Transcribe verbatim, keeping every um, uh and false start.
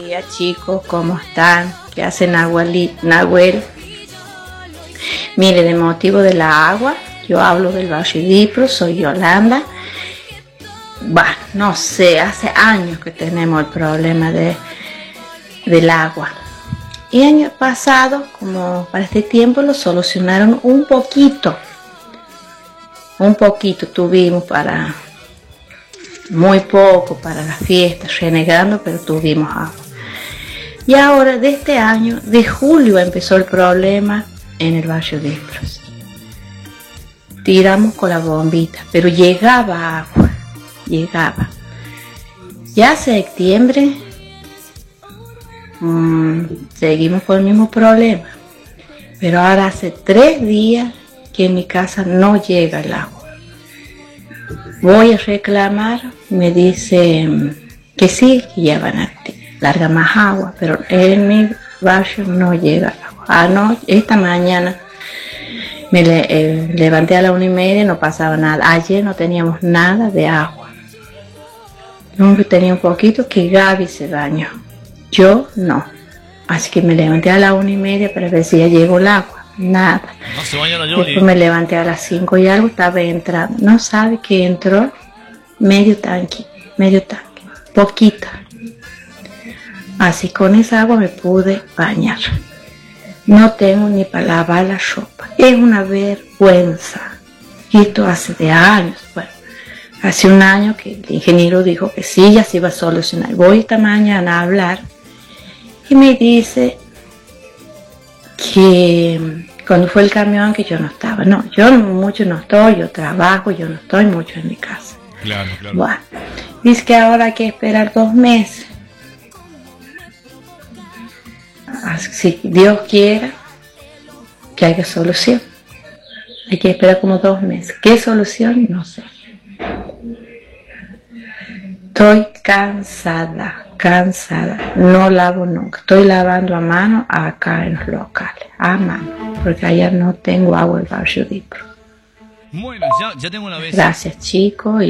días, chicos, ¿cómo están? ¿Qué hace Nahuel? Nahuel? Mire, de motivo de la agua, yo hablo del barrio Dipro, soy Yolanda. Bueno, no sé, hace años que tenemos el problema de, del agua. Y año pasado, como para este tiempo, lo solucionaron un poquito. Un poquito tuvimos para, muy poco para las fiestas, renegando, pero tuvimos agua. Y ahora, de este año, de julio, empezó el problema en el barrio de Espros. Tiramos con la bombita, pero llegaba agua, llegaba. Ya septiembre, mmm, seguimos con el mismo problema, pero ahora hace tres días que en mi casa no llega el agua. Voy a reclamar, me dice que sí, que ya van a largar más agua, pero en mi barrio no llega el agua. Anoche, esta mañana me le, eh, levanté a la una y media, no pasaba nada. Ayer no teníamos nada de agua. Nunca tenía un poquito que Gaby se bañó. Yo no. Así que me levanté a la una y media para ver si ya llegó el agua. Nada. No se baña la Yoli. Después me levanté a las cinco y algo, estaba entrando. No sabe que entró medio tanque, medio tanque, poquita. Así con esa agua me pude bañar. No tengo ni para lavar la ropa. Es una vergüenza. Y esto hace de años. Bueno, hace un año que el ingeniero dijo que sí, ya se iba a solucionar. Voy esta mañana a hablar y me dice que cuando fue el camión que yo no estaba. No, yo mucho no estoy, yo trabajo, yo no estoy mucho en mi casa. Claro, claro. Bueno, dice que ahora hay que esperar dos meses. Si Dios quiera que haya solución. Hay que esperar como dos meses. ¿Qué solución? No sé. Estoy cansada, cansada. No lavo nunca. Estoy lavando a mano acá en los locales. A mano. Porque allá no tengo agua en el barrio Dipro. Bueno, ya, ya tengo una vez. Gracias, chicos.